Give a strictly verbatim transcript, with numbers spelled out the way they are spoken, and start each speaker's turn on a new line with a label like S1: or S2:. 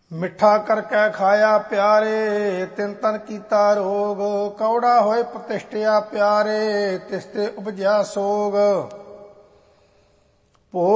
S1: ਮਿੱਠਾ ਕਰਕੇ ਖਾਇਆ ਪਿਆਰੇ ਤਿਨ ਤਨ ਕੀਤਾ ਰੋਗ। ਕੌੜਾ ਹੋਏ ਪ੍ਰਤਿਸ਼ਠਿਆ ਪਿਆਰੇ ਤਿਸ ਤੇ ਉਪਜਿਆ ਸੋਗ।